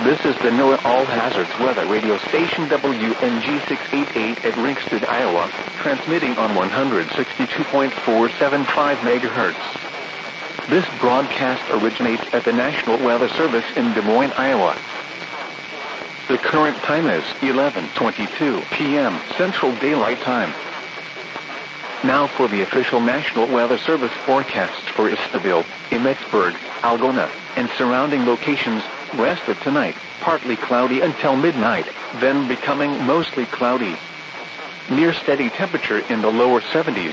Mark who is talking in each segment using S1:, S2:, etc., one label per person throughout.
S1: This is the NOAA All Hazards Weather Radio Station WNG688 at Ringsted, Iowa, transmitting on 162.475 MHz. This broadcast originates at the National Weather Service in Des Moines, Iowa. The current time is 11:22 p.m. Central Daylight Time. Now for the official National Weather Service forecasts for Eastville, Emmetsburg, Algona, and surrounding locations. West of tonight, partly cloudy until midnight, then becoming mostly cloudy. Near steady temperature in the lower 70s.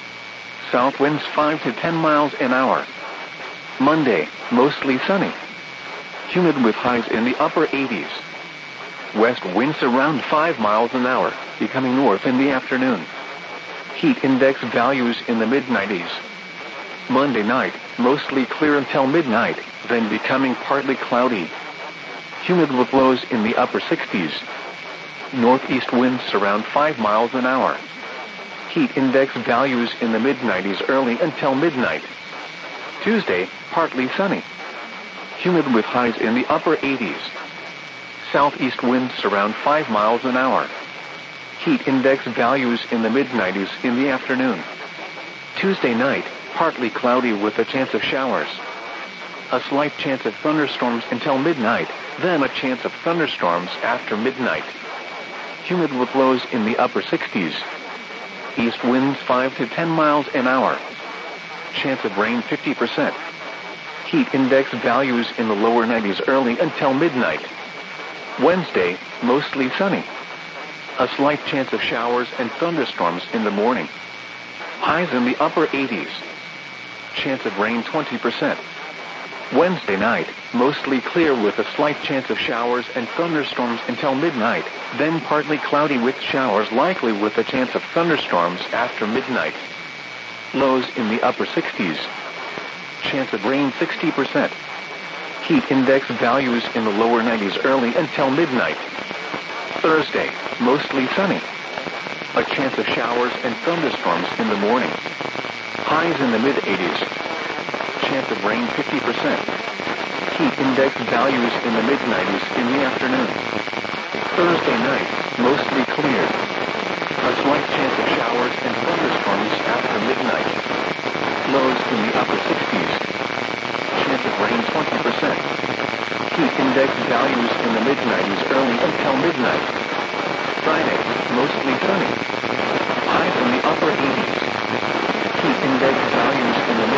S1: South winds 5 to 10 miles an hour. Monday, mostly sunny. Humid with highs in the upper 80s. West winds around 5 miles an hour, becoming north in the afternoon. Heat index values in the mid-90s. Monday night, mostly clear until midnight, then becoming partly cloudy. Humid with lows in the upper 60s. Northeast winds around 5 miles an hour. Heat index values in the mid-90s early until midnight. Tuesday, partly sunny. Humid with highs in the upper 80s. Southeast winds around 5 miles an hour. Heat index values in the mid-90s in the afternoon. Tuesday night, partly cloudy with a chance of showers. A slight chance of thunderstorms until midnight, then a chance of thunderstorms after midnight. Humid with lows in the upper 60s. East winds 5 to 10 miles an hour. Chance of rain 50%. Heat index values in the lower 90s early until midnight. Wednesday, mostly sunny. A slight chance of showers and thunderstorms in the morning. Highs in the upper 80s. Chance of rain 20%. Wednesday night, mostly clear with a slight chance of showers and thunderstorms until midnight, then partly cloudy with showers likely with a chance of thunderstorms after midnight. Lows in the upper 60s. Chance of rain 60%. Heat index values in the lower 90s early until midnight. Thursday, mostly sunny. A chance of showers and thunderstorms in the morning. Highs in the mid-80s. Chance of rain 50%. Heat index values in the mid-90s in the afternoon. Thursday night, mostly clear. A slight chance of showers and thunderstorms after midnight. Lows in the upper 60s. Chance of rain 20%. Heat index values in the mid-90s early until midnight. Friday, mostly sunny. Highs in the upper 80s. Heat index values in the